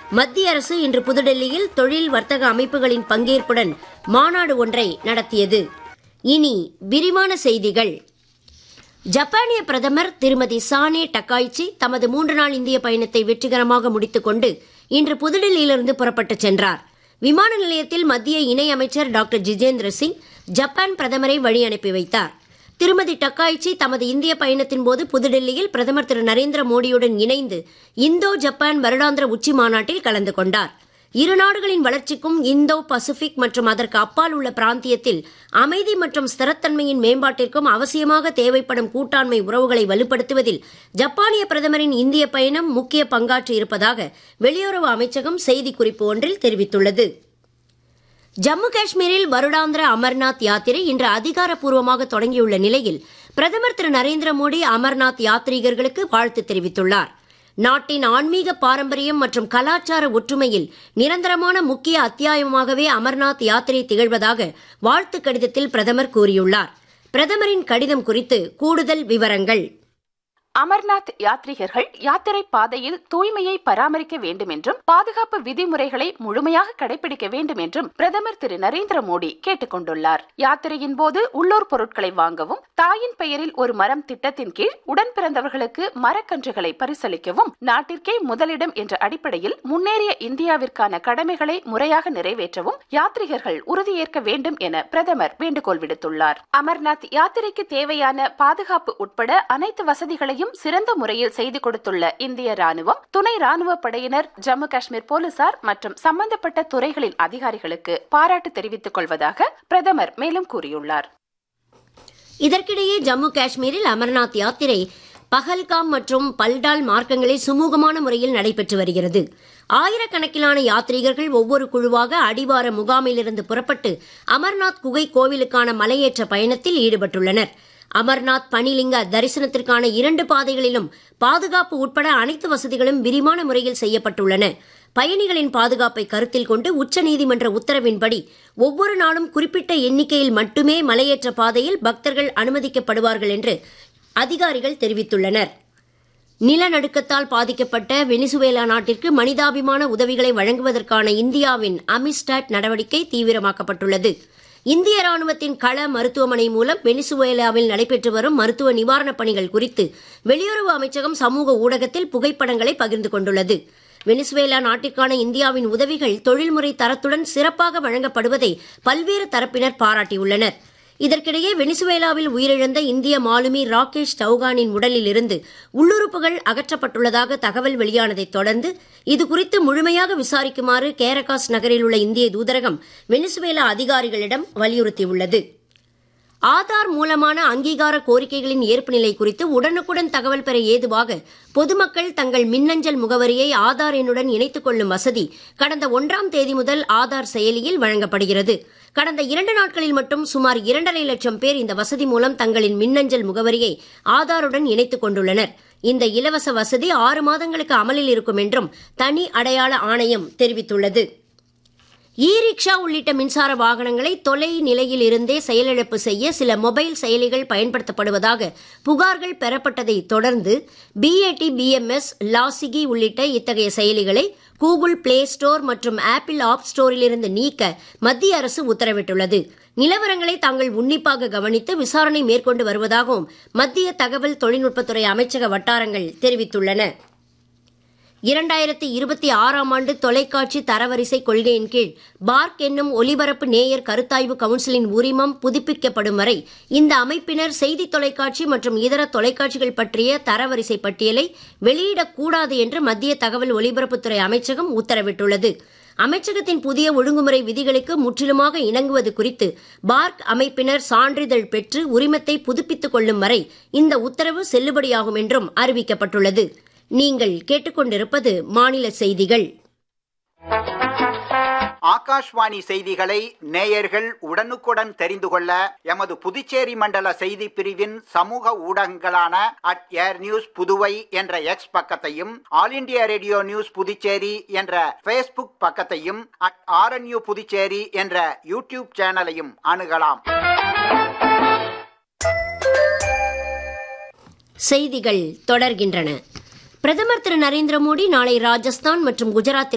மத்திய அரசு இன்று புதுடெல்லியில் தொழில் வர்த்தக அமைப்புகளின் பங்கேற்புடன் மாநாடு ஒன்றை நடத்தியது. இனி விரிவான செய்திகள். ஜப்பானிய பிரதமர் திருமதி சானே டக்காய்ச்சி தமது 3 நாள் இந்திய பயணத்தை வெற்றிகரமாக முடித்துக் கொண்டு இன்று புதுடெல்லியிலிருந்து புறப்பட்டுச் சென்றார். விமான நிலையத்தில் மத்திய இணையமைச்சர் டாக்டர் ஜிதேந்திர சிங் ஜப்பான் பிரதமரை வழி அனுப்பி வைத்தார். திருமதி டக்காய்ச்சி தமது இந்திய பயணத்தின் போது புதுடெல்லியில் பிரதமர் திரு நரேந்திர மோடியுடன் இணைந்து இந்தோ ஜப்பான் வருடாந்திர உச்சி மாநாட்டில் கலந்து கொண்டார். இரு நாடுகளின் வளர்ச்சிக்கும் இந்தோ பசிபிக் மற்றும் அதற்கு அப்பால் உள்ள பிராந்தியத்தில் அமைதி மற்றும் ஸ்திரத்தன்மையின் மேம்பாட்டிற்கும் அவசியமாக தேவைப்படும் கூட்டாண்மை உறவுகளை வலுப்படுத்துவதில் ஜப்பானிய பிரதமரின் இந்திய பயணம் முக்கிய பங்காற்றி இருப்பதாக வெளியுறவு அமைச்சகம் செய்திக்குறிப்பு ஒன்றில் தெரிவித்துள்ளது. ஜம்மு காஷ்மீரில் வருடாந்திர அமர்நாத் யாத்திரை இன்று அதிகாரப்பூர்வமாக தொடங்கியுள்ள நிலையில் பிரதமர் திரு நரேந்திர மோடி அமர்நாத் யாத்ரீகர்களுக்கு வாழ்த்து தெரிவித்துள்ளார். நாட்டின் ஆன்மீக பாரம்பரியம் மற்றும் கலாச்சார ஒற்றுமையில் நிரந்தரமான முக்கிய அத்தியாயமாகவே அமர்நாத் யாத்திரை திகழ்வதாக வாழ்த்து கடிதத்தில் பிரதமர் கூறியுள்ளார். பிரதமரின் கடிதம் குறித்து கூடுதல் விவரங்கள். அமர்நாத் யாத்ரீகர்கள் யாத்திரை பாதையில் தூய்மையை பராமரிக்க வேண்டும் என்றும் பாதுகாப்பு விதிமுறைகளை முழுமையாக கடைபிடிக்க வேண்டும் என்றும் பிரதமர் திரு நரேந்திர மோடி கேட்டுக் கொண்டுள்ளார். யாத்திரையின் போது உள்ளூர் பொருட்களை வாங்கவும், தாயின் பெயரில் ஒரு மரம் திட்டத்தின் கீழ் உடன் பிறந்தவர்களுக்கு மரக்கன்றுகளை பரிசளிக்கவும், நாட்டிற்கே முதலிடம் என்ற அடிப்படையில் முன்னேறிய இந்தியாவிற்கான கடமைகளை முறையாக நிறைவேற்றவும் யாத்ரீகர்கள் உறுதியேற்க வேண்டும் என பிரதமர் வேண்டுகோள் விடுத்துள்ளார். அமர்நாத் யாத்திரைக்கு தேவையான பாதுகாப்பு உட்பட அனைத்து வசதிகளையும் சிறந்த முறையில் செய்து கொடுத்துள்ள இந்திய ராணுவம், துணை ராணுவ படையினர், ஜம்மு காஷ்மீர் போலீசார் மற்றும் சம்பந்தப்பட்ட துறைகளின் அதிகாரிகளுக்கு பாராட்டு தெரிவித்துக் கொள்வதாக பிரதமர் மேலும் கூறியுள்ளார். இதற்கிடையே ஜம்மு காஷ்மீரில் அமர்நாத் யாத்திரை பஹல்காம் மற்றும் பல்டால் மார்க்கங்களில் சுமூகமான முறையில் நடைபெற்று வருகிறது. ஆயிரக்கணக்கிலான யாத்ரீகர்கள் ஒவ்வொரு குழுவாக அடிவார முகாமிலிருந்து புறப்பட்டு அமர்நாத் குகை கோவிலுக்கான மலையேற்ற பயணத்தில் ஈடுபட்டுள்ளனர். அமர்நாத் பனிலிங்க தரிசனத்திற்கான 2 பாதைகளிலும் பாதுகாப்பு உட்பட அனைத்து வசதிகளும் விரிவான முறையில் செய்யப்பட்டுள்ளன. பயணிகளின் பாதுகாப்பை கருத்தில் கொண்டு உச்சநீதிமன்ற உத்தரவின்படி ஒவ்வொரு நாளும் குறிப்பிட்ட எண்ணிக்கையில் மட்டுமே மலையேற்ற பாதையில் பக்தர்கள் அனுமதிக்கப்படுவார்கள் என்று அதிகாரிகள் தெரிவித்துள்ளனர். நிலநடுக்கத்தால் பாதிக்கப்பட்ட வெனிசுவேலா நாட்டிற்கு மனிதாபிமான உதவிகளை வழங்குவதற்கான இந்தியாவின் அமிஸ்டாட் நடவடிக்கை தீவிரமாக்கப்பட்டுள்ளது. இந்திய ராணுவத்தின் கள மருத்துவமனை மூலம் வெனிசுவேலாவில் நடைபெற்று வரும் மருத்துவ நிவாரணப் பணிகள் குறித்து வெளியுறவு அமைச்சகம் சமூக ஊடகத்தில் புகைப்படங்களை பகிர்ந்து கொண்டுள்ளது. வெனிசுவேலா நாட்டிற்கான இந்தியாவின் உதவிகள் தொழில்முறை தரத்துடன் சிறப்பாக வழங்கப்படுவதை பல்வேறு தரப்பினர் பாராட்டியுள்ளனர். இதற்கிடையே வெனிசுவேலாவில் உயிரிழந்த இந்திய மாலுமி ராகேஷ் சௌகானின் உடலில் இருந்து உள்ளுறுப்புகள் அகற்றப்பட்டுள்ளதாக தகவல் வெளியானதைத் தொடர்ந்து இதுகுறித்து முழுமையாக விசாரிக்குமாறு கேரகாஸ் நகரில் உள்ள இந்திய தூதரகம் வெனிசுவேலா அதிகாரிகளிடம் வலியுறுத்தியுள்ளது. ஆதார் மூலமான அங்கீகார கோரிக்கைகளின் ஏற்பு நிலை குறித்து உடனுக்குடன் தகவல் பெற ஏதுவாக பொதுமக்கள் தங்கள் மின்னஞ்சல் முகவரியை ஆதார் எண்ணுடன் இணைத்துக் கொள்ளும் வசதி கடந்த 1ஆம் தேதி முதல் ஆதார் செயலியில் வழங்கப்படுகிறது. கடந்த 2 நாட்களில் மட்டும் சுமார் 2.5 லட்சம் பேர் இந்த வசதி மூலம் தங்களின் மின்னஞ்சல் முகவரியை ஆதாருடன் இணைத்துக் கொண்டுள்ளனர். இந்த இலவச வசதி 6 மாதங்களுக்கு அமலில் இருக்கும் என்றும் தனி அடையாள ஆணையம் தெரிவித்துள்ளது. இ ரிக்ஷா உள்ளிட்ட மின்சார வாகனங்களை தொலை நிலையில் இருந்தே செயலிழப்பு செய்ய சில மொபைல் செயலிகள் பயன்படுத்தப்படுவதாக புகார்கள் பெறப்பட்டதை தொடர்ந்து BAT, BMS, லாசிகி உள்ளிட்ட இத்தகைய செயலிகளை கூகுள் பிளே ஸ்டோர் மற்றும் ஆப்பிள் ஆப் ஸ்டோரிலிருந்து நீக்க மத்திய அரசு உத்தரவிட்டுள்ளது. நிலவரங்களை தாங்கள் உன்னிப்பாக கவனித்து விசாரணை மேற்கொண்டு வருவதாகவும் மத்திய தகவல் தொழில்நுட்பத்துறை அமைச்சக வட்டாரங்கள் தெரிவித்துள்ளன. 2026ஆம் ஆண்டு தொலைக்காட்சி தரவரிசை கொள்கையின் கீழ் பார்க் என்னும் ஒலிபரப்பு நேயர் கருத்தாய்வு கவுன்சிலின் உரிமம் புதுப்பிக்கப்படும் வரை இந்த அமைப்பினர் செய்தி தொலைக்காட்சி மற்றும் இதர தொலைக்காட்சிகள் பற்றிய தரவரிசை பட்டியலை வெளியிடக்கூடாது என்று மத்திய தகவல் ஒலிபரப்புத்துறை அமைச்சகம் உத்தரவிட்டுள்ளது. அமைச்சகத்தின் புதிய ஒழுங்குமுறை விதிகளுக்கு முற்றிலுமாக இணங்குவது குறித்து பார்க் அமைப்பினர் சான்றிதழ் பெற்று உரிமத்தை புதுப்பித்துக் கொள்ளும் வரை இந்த உத்தரவு செல்லுபடியாகும் என்றும் அறிவிக்கப்பட்டுள்ளது. நீங்கள் கேட்டுக்கொண்டிருப்பது மாநில செய்திகள். ஆகாஷ்வாணி செய்திகளை நேயர்கள் உடனுக்குடன் தெரிந்து கொள்ள எமது புதுச்சேரி மண்டல செய்தி பிரிவின் சமூக ஊடகங்களான @airnews புதுவை என்ற எக்ஸ் பக்கத்தையும், all India radio news Puducherry என்ற Facebook பக்கத்தையும், @RNU புதுச்சேரி என்ற யூடியூப் சேனலையும் அணுகலாம். செய்திகள் தொடர்கின்றன. பிரதமர் திரு நரேந்திர மோடி நாளை ராஜஸ்தான் மற்றும் குஜராத்